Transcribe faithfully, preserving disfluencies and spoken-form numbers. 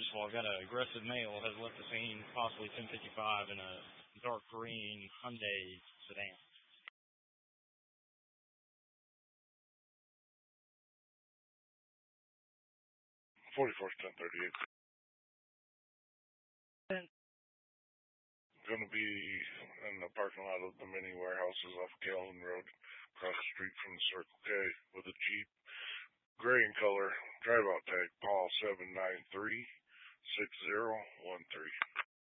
First of all, I've got an aggressive male has left the scene, possibly ten fifty-five in a dark green Hyundai sedan. forty-four, ten thirty-eight. Going to be in the parking lot of the mini warehouses off Galen Road, across the street from the Circle K, with a Jeep, gray in color, drive out tag Paul seven nine three six zero one three.